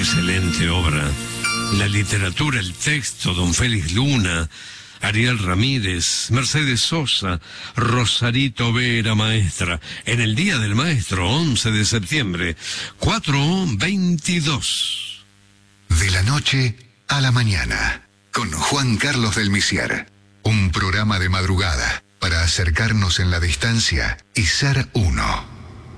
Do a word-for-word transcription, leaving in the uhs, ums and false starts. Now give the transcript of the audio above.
excelente obra. La literatura, el texto, don Félix Luna, Ariel Ramírez, Mercedes Sosa, Rosarito Vera, maestra. En el Día del Maestro, once de septiembre, cuatro veintidós. De la noche a la mañana, con Juan Carlos del Misier. Un programa de madrugada para acercarnos en la distancia y ser uno.